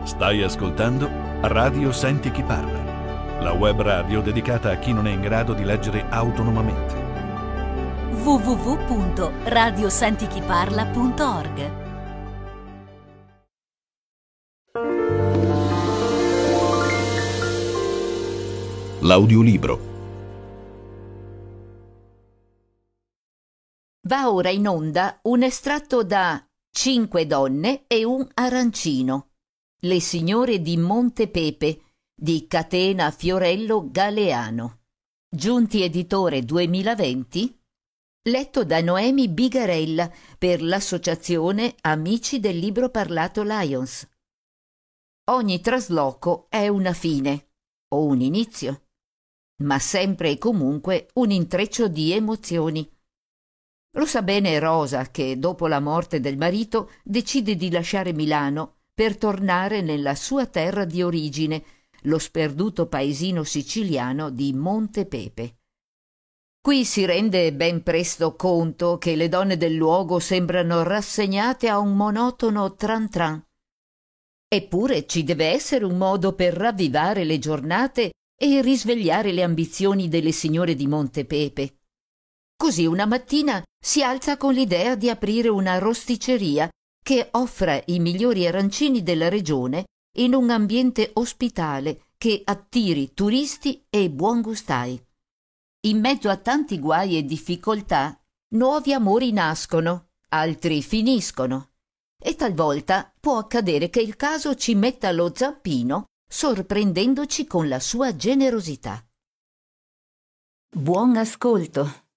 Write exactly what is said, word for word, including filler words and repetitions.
Stai ascoltando Radio Senti Chi Parla, la web radio dedicata a chi non è in grado di leggere autonomamente. w w w punto radio senti chi parla punto org. L'audiolibro. Va ora in onda un estratto da Cinque donne e un arancino, Le signore di Montepepe di Catena Fiorello Galeano, Giunti editore duemilaventi, letto da Noemi Bigarella per l'associazione Amici del Libro Parlato Lions. Ogni trasloco è una fine o un inizio, ma sempre e comunque un intreccio di emozioni. Lo sa bene Rosa che dopo la morte del marito decide di lasciare Milano per tornare nella sua terra di origine, lo sperduto paesino siciliano di Montepepe. Qui si rende ben presto conto che le donne del luogo sembrano rassegnate a un monotono tran tran. Eppure ci deve essere un modo per ravvivare le giornate e risvegliare le ambizioni delle signore di Montepepe. Così una mattina si alza con l'idea di aprire una rosticceria che offra i migliori arancini della regione in un ambiente ospitale che attiri turisti e buongustai. In mezzo a tanti guai e difficoltà, nuovi amori nascono, altri finiscono, e talvolta può accadere che il caso ci metta lo zampino, sorprendendoci con la sua generosità. Buon ascolto.